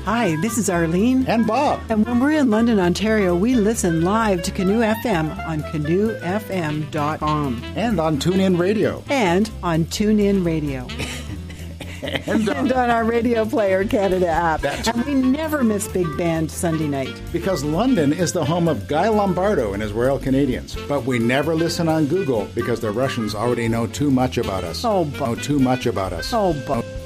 Hi, this is Arlene. And Bob. And when we're in London, Ontario, we listen live to Canoe FM on canoefm.com. And on TuneIn Radio. And on TuneIn Radio. and on our Radio Player Canada app. And we never miss Big Band Sunday night. Because London is the home of Guy Lombardo and his Royal Canadians. But we never listen on Google because the Russians already know too much about us. Oh, know too much about us. Oh,